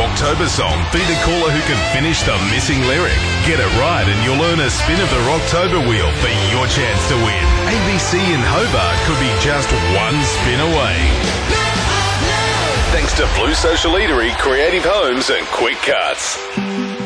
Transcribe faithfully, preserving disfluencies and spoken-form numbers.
Rocktober song, be the caller who can finish the missing lyric. Get it right and you'll earn a spin of the Rocktober wheel for your chance to win. A B C in Hobart could be just one spin away. Thanks to Blue Social Eatery, Creative Homes and Quick Cuts.